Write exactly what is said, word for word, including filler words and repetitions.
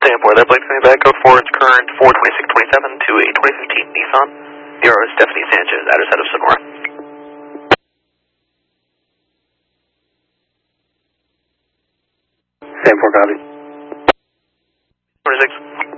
Stand for that, Blake, coming back, code four, it's current four twenty-six twenty-seven to a twenty fifteen Nissan. Zero Stephanie Sanchez, address out of Sonora. Stand for copy. twenty-six.